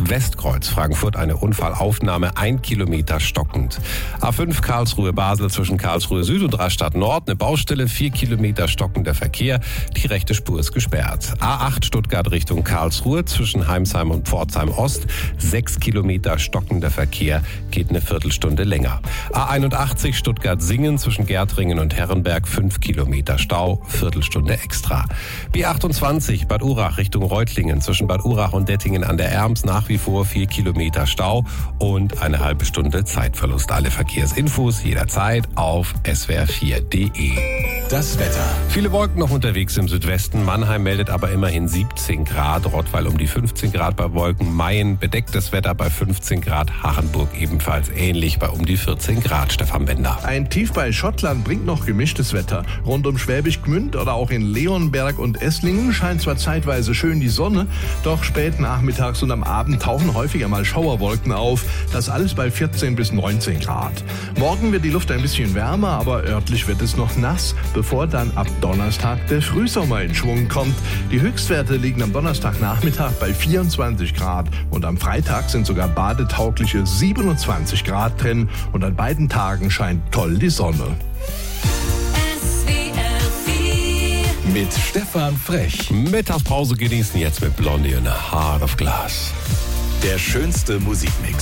Westkreuz Frankfurt eine Unfallaufnahme, 1 Kilometer stockend. A5 Karlsruhe-Basel zwischen Karlsruhe Süd und Rastatt Nord eine Baustelle, 4 Kilometer stockender Verkehr. Die rechte Spur ist gesperrt. A8 Stuttgart Richtung Karlsruhe zwischen Heimsheim und Pforzheim Ost, 6 Kilometer stockender Verkehr, geht eine Viertelstunde länger. A81 Stuttgart-Singen zwischen Gärtringen und Herrenberg, 5 Kilometer Stau, Viertelstunde extra. B28 Bad Urach Richtung Reutlingen zwischen Bad Urach und Dettingen an der Erms, nach wie vor 4 Kilometer Stau und eine halbe Stunde Zeitverlust. Alle Verkehrsinfos jederzeit auf swr4.de. Das Wetter. Viele Wolken noch unterwegs im Südwesten. Mannheim meldet aber immerhin 17 Grad. Rottweil um die 15 Grad bei Wolken. Mayen bedecktes Wetter bei 15 Grad. Hachenburg ebenfalls ähnlich bei um die 14 Grad. Stefan Bender. Ein Tief bei Schottland bringt noch gemischtes Wetter. Rund um Schwäbisch Gmünd oder auch in Leonberg und Esslingen scheint zwar zeitweise schön die Sonne, doch spät nachmittags und am Abend tauchen häufiger mal Schauerwolken auf. Das alles bei 14 bis 19 Grad. Morgen wird die Luft ein bisschen wärmer, aber örtlich wird es noch nass, bevor dann ab Donnerstag der Frühsommer in Schwung kommt. Die Höchstwerte liegen am Donnerstagnachmittag bei 24 Grad und am Freitag sind sogar badetaugliche 27 Grad drin und an beiden Tagen scheint toll die Sonne. Mit Stefan Frech. Mittagspause genießen jetzt mit Blondie und Heart of Glass. Der schönste Musikmix.